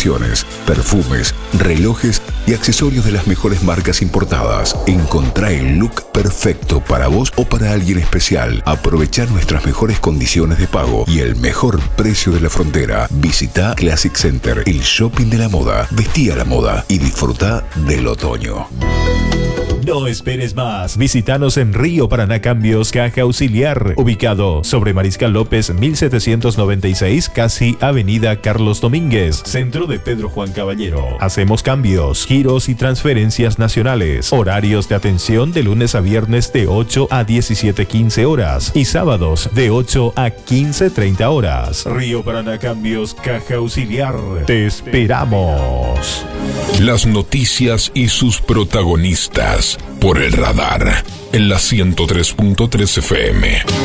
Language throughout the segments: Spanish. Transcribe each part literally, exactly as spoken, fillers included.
confecciones, perfumes, relojes y accesorios de las mejores marcas importadas. Encontrá el look perfecto para vos o para alguien especial. Aprovechá nuestras mejores condiciones de pago y el mejor precio de la frontera. Visita Classic Center, el shopping de la moda. Vestí a la moda y disfruta del otoño. No esperes más. Visítanos en Río Paraná Cambios Caja Auxiliar, ubicado sobre Mariscal López mil setecientos noventa y seis, casi Avenida Carlos Domínguez, centro de Pedro Juan Caballero. Hacemos cambios, giros y transferencias nacionales. Horarios de atención de lunes a viernes de ocho a diecisiete quince horas y sábados de ocho a quince treinta horas. Río Paraná Cambios Caja Auxiliar. Te esperamos. Las noticias y sus protagonistas por el radar en la ciento tres punto tres F M.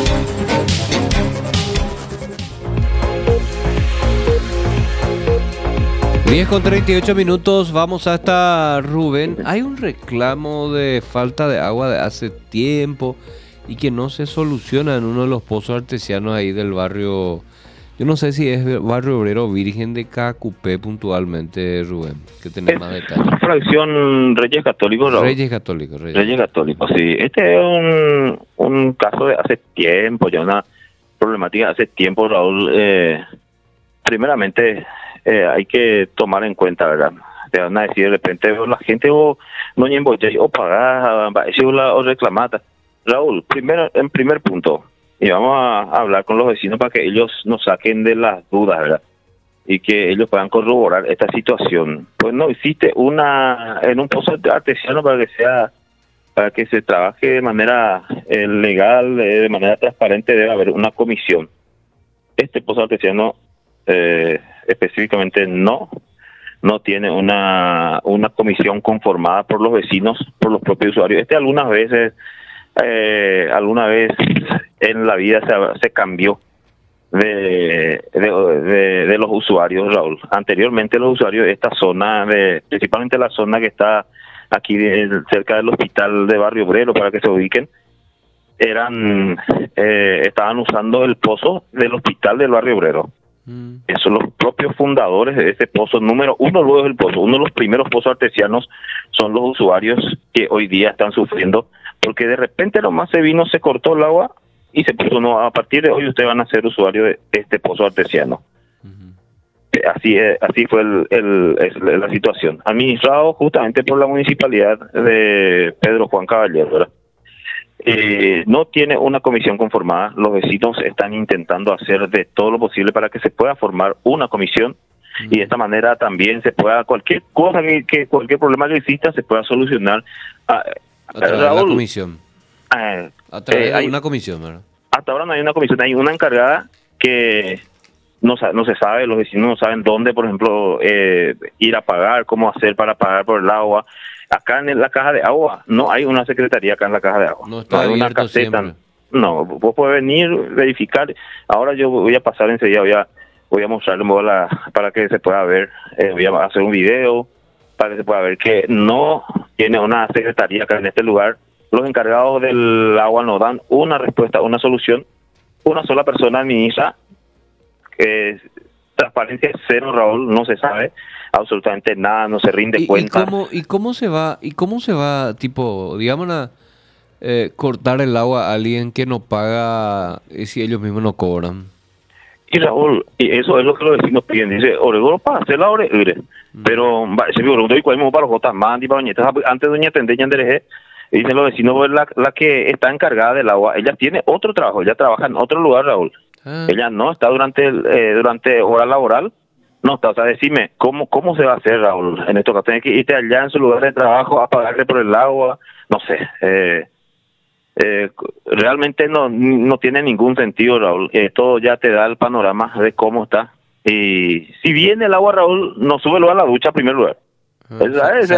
diez con treinta y ocho minutos, vamos hasta Rubén. Hay un reclamo de falta de agua de hace tiempo y que no se soluciona en uno de los pozos artesianos ahí del barrio. Yo no sé si es Barrio Obrero Virgen de Cacupé puntualmente, Rubén, que tenés más detalles. Fracción Reyes Católicos, Raúl. Reyes Católicos, Reyes. Reyes Católicos, sí. Este es un, un caso de hace tiempo, ya una problemática de hace tiempo, Raúl. Eh, primeramente, eh, hay que tomar en cuenta, ¿verdad? Te van a decir de repente, la gente o no embolla o pagar, o reclamata. Raúl, primero, en primer punto, y vamos a hablar con los vecinos para que ellos nos saquen de las dudas, ¿verdad? Y que ellos puedan corroborar esta situación. Pues no existe una en un pozo artesiano para que sea para que se trabaje de manera eh, legal, eh, de manera transparente, debe haber una comisión. Este pozo artesiano eh, específicamente no no tiene una una comisión conformada por los vecinos, por los propios usuarios. Este algunas veces eh, alguna vez en la vida se, se cambió de, de, de, de los usuarios, Raúl. Anteriormente los usuarios de esta zona, de, principalmente la zona que está aquí de, cerca del hospital de Barrio Obrero, para que se ubiquen, eran eh, estaban usando el pozo del hospital del Barrio Obrero. Mm. Esos los propios fundadores de ese pozo, número uno luego es el pozo, uno de los primeros pozos artesianos son los usuarios que hoy día están sufriendo, porque de repente nomás se vino, se cortó el agua y se puso, no, a partir de hoy ustedes van a ser usuarios de este pozo artesiano. Uh-huh. Así es, así fue el, el, el, la situación. Administrado justamente por la municipalidad de Pedro Juan Caballero, ¿verdad? Eh, no tiene una comisión conformada. Los vecinos están intentando hacer de todo lo posible para que se pueda formar una comisión uh-huh. y de esta manera también se pueda, cualquier cosa que, que cualquier problema que exista se pueda solucionar. A, a través de la comisión. Eh, a través eh, de hay, una comisión, ¿verdad? Hasta ahora no hay una comisión, hay una encargada que no, no se sabe, los vecinos no saben dónde, por ejemplo, eh, ir a pagar, cómo hacer para pagar por el agua. Acá en la caja de agua no hay una secretaría acá en la caja de agua. No está no hay abierto una caseta. Siempre. No, vos podés venir, verificar. Ahora yo voy a pasar enseguida, voy a, voy a mostrarle la, para que se pueda ver, eh, voy a hacer un video para que se pueda ver que no tiene una secretaría acá en este lugar. Los encargados del agua nos dan una respuesta, una solución. Una sola persona administra. Eh, transparencia cero, Raúl, no se sabe absolutamente nada, no se rinde ¿Y, cuenta. ¿y cómo, ¿Y cómo se va, y cómo se va, tipo, digamos, a eh, cortar el agua a alguien que no paga eh, si ellos mismos no cobran? Y Raúl, y eso es lo que los vecinos piden. Dice, Oregoro para hacer la Oregore. Mm. Pero, se me preguntó, ¿y cuál es para los Jotas Mandi, para Doñetas? Antes Doña Tendeña Andereje, y dicen los vecinos, pues la, la que está encargada del agua, ella tiene otro trabajo, ella trabaja en otro lugar, Raúl. Ah. Ella no está durante el, eh, durante hora laboral, no está. O sea, decime, ¿cómo cómo se va a hacer, Raúl? En esto que tienes que irte allá en su lugar de trabajo a pagarle por el agua, no sé. Eh, eh, realmente no no tiene ningún sentido, Raúl. Eh, todo ya te da el panorama de cómo está. Y si viene el agua, Raúl, no sube luego a la ducha en primer lugar. Y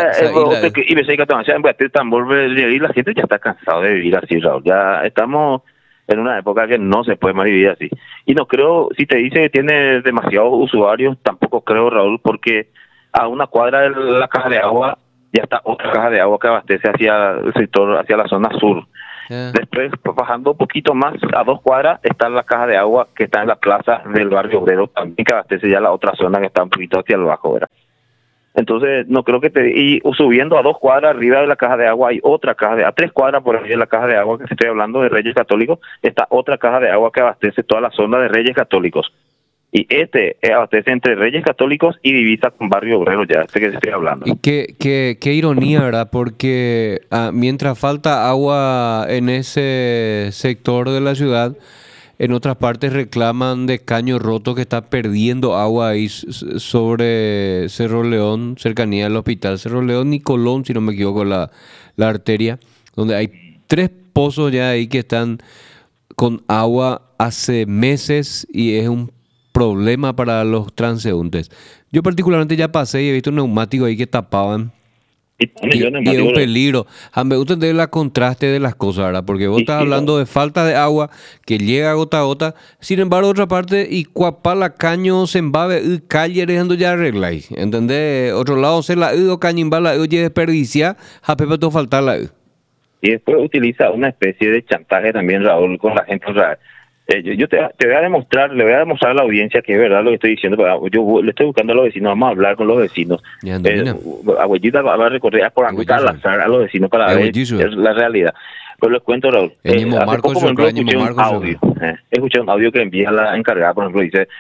la gente ya está cansado de vivir así, Raúl. Ya estamos en una época que no se puede más vivir así. Y no creo, si te dice que tiene demasiados usuarios, tampoco creo, Raúl, porque a una cuadra de la caja de agua ya está otra caja de agua que abastece hacia el sector, hacia la zona sur. Yeah. Después, bajando un poquito más, a dos cuadras, está la caja de agua que está en la plaza del barrio obrero, también que abastece ya la otra zona que está un poquito hacia el bajo, ¿verdad? Entonces, no creo que te... Y subiendo a dos cuadras arriba de la caja de agua hay otra caja de... A tres cuadras por ahí de la caja de agua que te estoy hablando de Reyes Católicos, está otra caja de agua que abastece toda la zona de Reyes Católicos. Y este eh, abastece entre Reyes Católicos y divisa con barrio obrero, ya, este que te estoy hablando. Y qué, qué, qué ironía, ¿verdad? Porque ah, mientras falta agua en ese sector de la ciudad, en otras partes reclaman de Caño Roto que está perdiendo agua ahí s- sobre Cerro León, cercanía al hospital Cerro León y Colón, si no me equivoco, la, la arteria, donde hay tres pozos ya ahí que están con agua hace meses y es un problema para los transeúntes. Yo particularmente ya pasé y he visto neumáticos ahí que tapaban. Y, Y, yo no y es un digo- peligro. A me gusta entender el contraste de las cosas, ¿verdad? Porque vos Sí, estás sí, hablando no. de falta de agua que llega gota a gota. Sin embargo, otra parte, y cuapala caño se embabe y calle dejando ya arregláis. ¿Entendés? Otro lado se la y o cañimbala y oye desperdicia, a pepe to falta la y. Y después utiliza una especie de chantaje también, Raúl, con la gente. O sea, eh, yo, yo te, te voy a demostrar, le voy a demostrar a la audiencia que es verdad lo que estoy diciendo. Pero yo le estoy buscando a los vecinos, vamos a hablar con los vecinos. Ya, Antonina. Eh, Abuelita va a recorrer por Anguita al Abuellizo. azar a los vecinos para Eh, ver abuellizo. es la realidad. Pero les cuento, Raúl. Eh, Ñimo hace Marcos, poco, por ejemplo, yo creo, escuché Ñimo un Marcos, yo audio. Eh, escuché un audio que envía la encargada, por ejemplo, dice,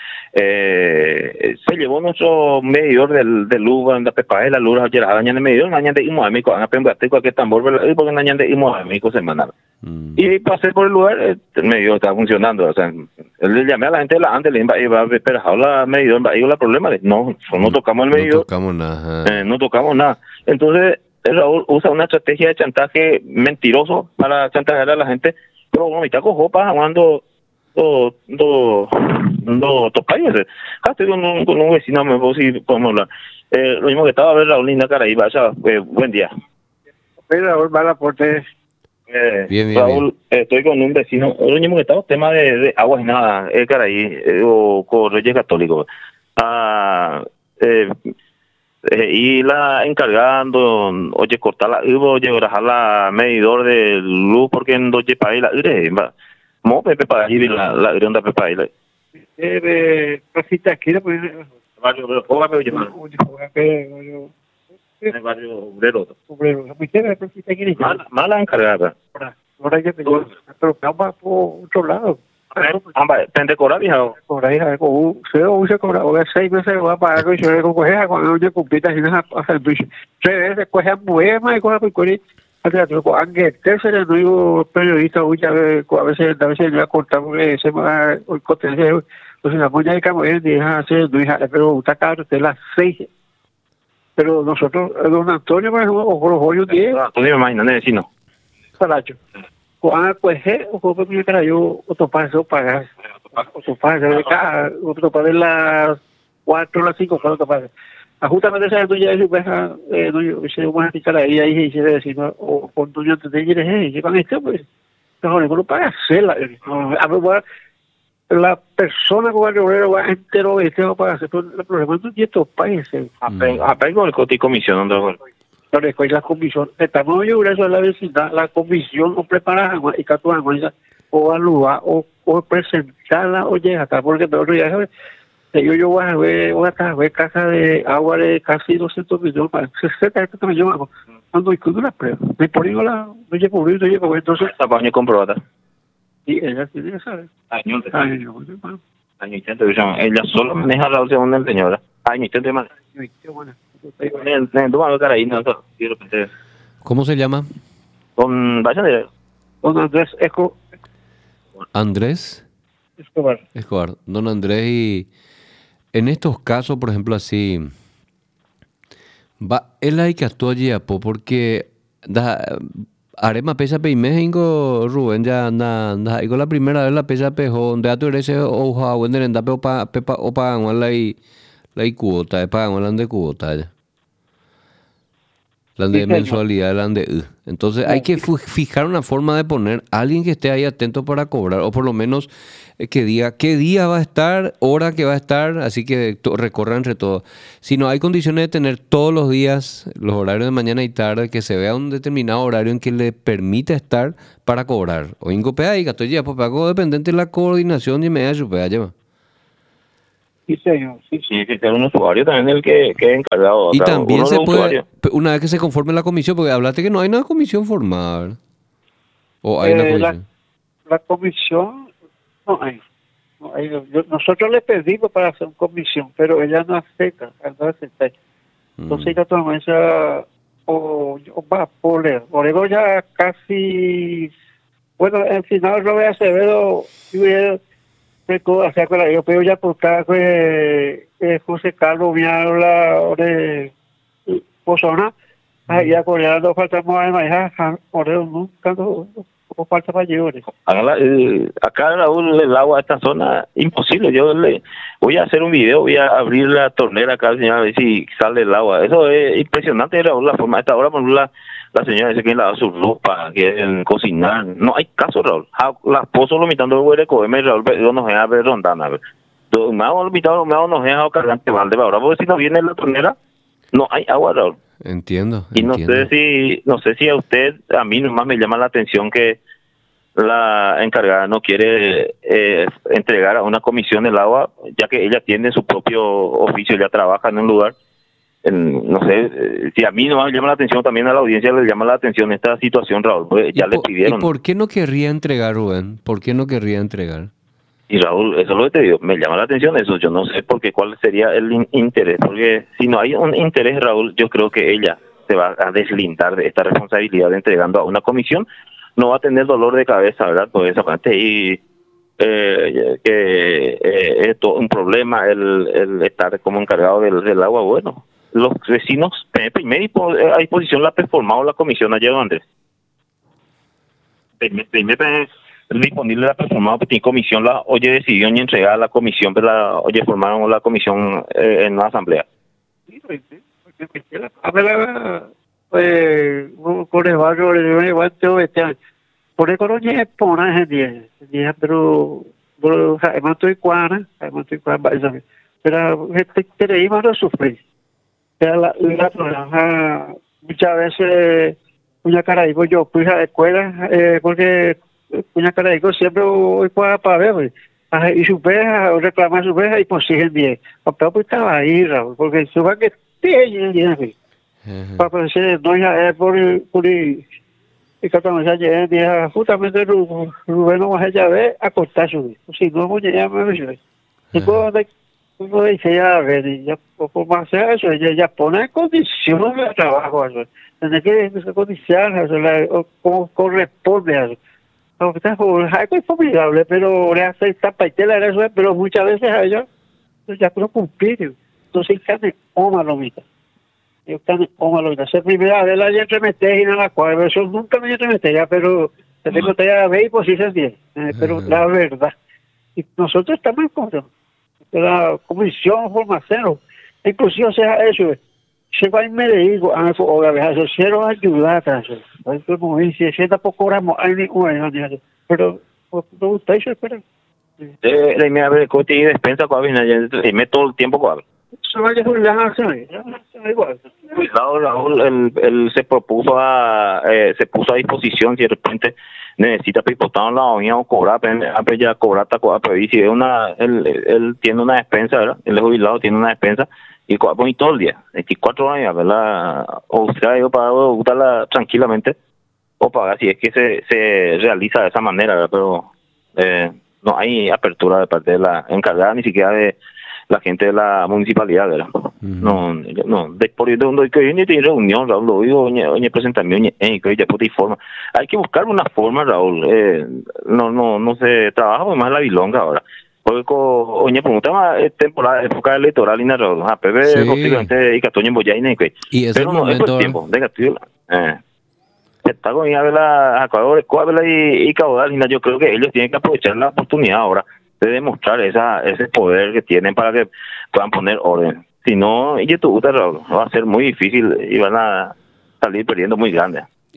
eh, se llevó nuestro medidor del, del luz, anda pepaje, la luz, ayer, dañan el medidor, dañan de imoamico, van a pembate cualquier tambor, ¿verdad? Porque dañan de imoamico semanal. Mm. Y pasé por el lugar, eh, el medidor estaba funcionando. O sea, le llamé a la gente de la antes, le dije, va a ver, la medidor, va a ir la problema. Le dije, no, no tocamos el No medidor, tocamos nada. eh, no tocamos nada. Entonces, Raúl usa una estrategia de chantaje mentiroso para chantajear a la gente, pero no, me está con jopas, jugando dos dos dos países. Ah, estoy con un, con un vecino, me puedo decir, podemos hablar. Eh, lo mismo que estaba a ver Raúl Linda Cara y vaya, eh, buen día. Raúl va al aporte. Eh, Bien, bien, Raúl, eh, estoy con un vecino, lo mismo que estaba, tema de, de aguas y nada, eh, Caraí, eh, o con Reyes Católicos. Ah, eh, eh, y la encargando, oye, cortar la uva, oye, grajar la medidor de luz, porque en doye para ahí la ire, va. Mo, pepe para allí, la, la ire onda pepe para ahí. Eh, Rosita, quiere pues. Barrio Obrero, póngame, oye, mano, Oye, oye, en el barrio Obrero. obrero, ¿me Rosita quiere? Mala, mala encargada. Ahora, ahora ya tengo, pero vamos por otro lado. Amba, tende cobrar, viejo. Por ahí, a ver, con un, se usa cobrar, o seis meses va a pagar, y yo le coge a cuando una compita sin a hacer bicho. Tres veces coge a muema y coge a picorí. Aunque tercero no digo periodista, muchas veces, a veces, a veces le va a cortar porque se va a contener. Entonces la moña de Camoel deja hacer, no hija, pero está caro, de las seis. Pero nosotros, don Antonio, por ejemplo, o los hoyos diez, Antonio, me imagino, vecino. salacho. Cuando pues, o como me cayó, otro par de pagar, otro par de cada, otro par de las cuatro, las cinco, cuatro par. Justamente esa tuya es una, eh, no, se van a picar ahí, ahí, y se decir, o con tu yo te diré, eh, llevan esto, pues, mejor, no para hacerla. A ver, la persona con el obrero va entero, este va para hacer, pero el problema no tiene estos países. Apego el coti comisión, ¿no? Pero después la comisión, estamos yo gracias a la vecindad, la comisión o prepara y catu o alúa o, o presentarla o llega acá, porque peor ya sabes, yo yo voy a ver, voy a ver casa de agua de casi doscientos millones, para sesenta millones, cuando incluyo la prueba, me pongo la, no llevo un no llevo, entonces, Esta paño comprobada. y ella tiene que saber. Año, Ay, yo, hermano, año intento, ella solo maneja la segunda señora. Año intento, hermano. qué buena. Toma cara ahí, no, quiero pensar. ¿Cómo se llama? Con, vayan de, Don Andrés Esco, Andrés Escobar. Escobar. Don Andrés, y en estos casos, por ejemplo, así, va, él hay que actuar ya, po, porque da, arema pesa pe México, Rubén ya anda, anda, ahí con la primera vez la pesa pejo, donde a tu eres o ja, bueno, anda pe opa, pepa, opa, la y la y cuota, pagan la de cuota ya. La de Sí, señor. mensualidad, la de, Entonces hay que fu- fijar una forma de poner a alguien que esté ahí atento para cobrar, o por lo menos eh, que diga qué día va a estar, hora que va a estar, así que to- recorra entre todos. Si no hay condiciones de tener todos los días los horarios de mañana y tarde, que se vea un determinado horario en que le permita estar para cobrar. O incopea y gato ya, pues pago dependiente de la coordinación y me da su lleva. Sí, señor. Sí, Sí, que sea un usuario también el que quede encargado. Y o sea, también uno de se los puede, usuarios. pe- una vez que se conforme la comisión, porque hablaste que no hay una comisión formada, ¿verdad? O hay una Eh, la, comisión. la comisión no hay. No hay. Yo- nosotros le pedimos para hacer una comisión, pero ella no acepta. No acepta. Entonces ella toma esa o, o va por leer. Por eso ya casi, bueno, al final Robert Acevedo yo recuerdo hacer con la yo pero ya por cada que eh, José Carlos me habla de Pozona, ahí ya con él no faltamos a manejar, por eso nunca no no falta para llevar. Hágala, eh, acá Raúl, el agua de esta zona, imposible. Yo le voy a hacer un video, voy a abrir la tornera acá, señora, a ver si sale el agua. Eso es impresionante, Raúl, la forma. A esta hora, por ejemplo, la, la señora dice que lava su ropa, que en cocinar. No hay caso, Raúl. Ja, las pozos lo mitando de hueco, Raúl, yo no sé a ver rondana. Me hago lo mitado, me hago no sé a cargante balde ahora, porque si no viene la tornera, no hay agua, Raúl. Entiendo, Y no entiendo. sé si, no sé si a usted, a mí nomás me llama la atención que la encargada no quiere eh, entregar a una comisión el agua, ya que ella tiene su propio oficio, ya trabaja en un lugar. En, no sé, eh, si a mí no me llama la atención, también a la audiencia le llama la atención esta situación, Raúl, pues ¿Y ya le po- pidieron. ¿Y por qué no querría entregar, Rubén? ¿Por qué no querría entregar? Y Raúl, eso es lo que te digo, me llama la atención eso, yo no sé por qué, cuál sería el in- interés, porque si no hay un interés, Raúl, yo creo que ella se va a deslindar de esta responsabilidad de entregando a una comisión, no va a tener dolor de cabeza, ¿verdad? Por esa parte, y eh, que eh, es todo un problema el, el estar como encargado del, del agua, bueno, los vecinos, eh, primero y por- a disposición la ha performado la comisión ayer, Andrés. Primero disponible la performado, porque tiene comisión, la oye decidió ni entregar a la comisión, pero la oye formaron la comisión eh, en la asamblea. Sí, pues, sí, porque me la habla pues con el barrio de Guanteo este por eso no es pona gente día pero pero además estoy cuana además estoy cuana pero este te no sufrir pero la la programa muchas veces una cara digo yo fui a la escuela eh, porque una cara digo siempre voy para para ver pues. Y su peja o reclamar su peja y pues siguen bien pero pues estaba ahí Raúl porque su va que tiene para decir no ya es por por y cuando ya llega justamente Rubén no va a ver a cortar su si no voy a llamar y cuando uno dice ya ver ya por más eso ella ya pone condiciones de trabajo eso tiene que condiciones como corresponde a eso aunque algo es formidable pero le hace esta paitela eso pero muchas veces a ellos ya no cumplir entonces carne coma lo mismo yo están como lo que hace primera vez la gente me y en la cual eso nunca me entremetería pero te tengo que ver y pues sí se bien eh, pero la verdad y nosotros estamos en contra de la comisión formación inclusive o sea eso se va y me digo a o a veces quiero ayudar a eso como dice si está poco oramos hay ningún pero no gusta eso espera Eh, me abre coche y despensa con y me todo el tiempo con se vaya por la nación igual Cuidado, Raúl, él, él se propuso a, eh, se puso a disposición si de repente necesita pipotar la oña o cobrar, pero ya cobrar, pero si es una, él, él tiene una despensa, ¿verdad? Él es jubilado, tiene una despensa y cobra todo el día, veinticuatro horas, ¿verdad? O usted ha ido para usarla tranquilamente o pagar si es que se, se realiza de esa manera, ¿verdad? Pero eh, no hay apertura de parte de la encargada, ni siquiera de la gente de la municipalidad, ¿verdad? Uh-huh. No, no, de por eso no hay que ni tiene reunión, Raúl, lo digo, oye, presentación, eh, que ya puede forma. Hay que buscar una forma, Raúl, eh, no, no, no se trabaja más la bilonga ahora. Porque, oye, pregunta más temporada, época electoral, y nada, Raúl, a P B, sí. Posiblemente, y Catoño en Boyaina, y ese pero no, momento, es por el tiempo, venga, tío, eh. Está con ella, la Ecuador, y, y Caudal, y yo creo que ellos tienen que aprovechar la oportunidad ahora de demostrar esa ese poder que tienen para que puedan poner orden. Si no, YouTube va a ser muy difícil y van a salir perdiendo muy grande.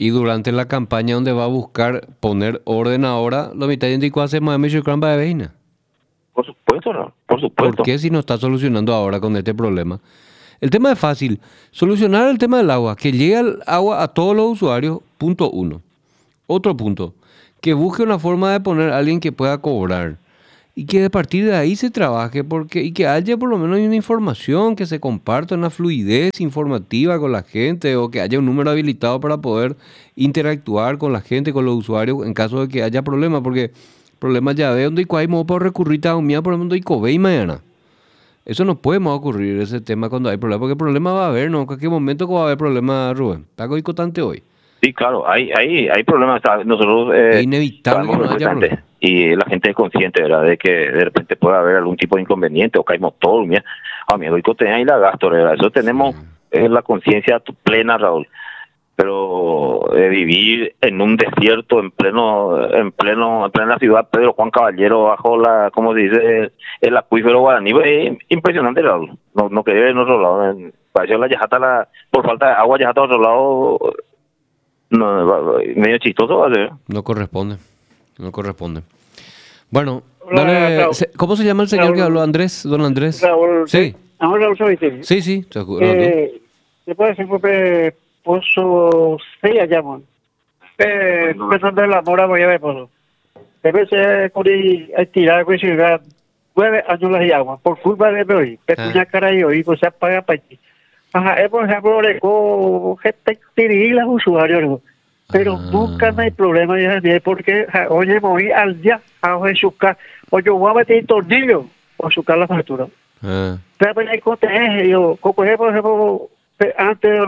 Y durante la campaña donde va a buscar poner orden ahora, lo mitad de hace más de cramba de veina. Por supuesto, Raúl, por supuesto. ¿Por qué si no está solucionando ahora con este problema? El tema es fácil. Solucionar el tema del agua. Que llegue el agua a todos los usuarios, punto uno. Otro punto. Que busque una forma de poner a alguien que pueda cobrar. Y que a partir de ahí se trabaje. Porque, y que haya por lo menos una información que se comparta, una fluidez informativa con la gente. O que haya un número habilitado para poder interactuar con la gente, con los usuarios, en caso de que haya problemas. Porque problemas ya de donde hay modo por recurrir a un mía, por ejemplo, y cobé y mañana. Eso no puede más ocurrir, ese tema, cuando hay problemas, porque el problema va a haber, ¿no? ¿En qué momento va a haber problema, Rubén? ¿Está coicotante hoy? Sí, claro, hay hay, hay problemas. Nosotros eh, es inevitable que no haya problemas. Y la gente es consciente, ¿verdad?, de que de repente puede haber algún tipo de inconveniente o caemos todos, mira, a mí coicotea y la gasto, ¿verdad? Eso tenemos sí. eh, la conciencia plena, Raúl. Pero eh, vivir en un desierto en pleno en pleno en plena ciudad Pedro Juan Caballero bajo la, ¿cómo se dice?, el acuífero guaraní, es impresionante, Raúl. No no quería ir en otro lado, en, pareció la yajata, la, por falta de agua yajata a otro lado, no, medio chistoso va a ser. No corresponde, no corresponde. Bueno, dale, ¿cómo se llama el señor Raúl, que habló? Andrés, don Andrés. Raúl, sí. Ahora Raúl Sabiteri. Sí, sí. Eh, ¿Se puede decir porque Pozo se llaman? Eh, pensando en la mora voy a ver Pozo. Debe ser con el tirar con el nueve años las llamas por culpa de hoy. Petuña cara y hoy pues se apaga para ti. Ajá, es por ejemplo de con gente dirigir los usuarios, pero ah. nunca no hay problema ya porque oye moví al día a su casa o yo voy a meter tornillo o su la factura. Ah. Pero hay cote yo, por ejemplo, antes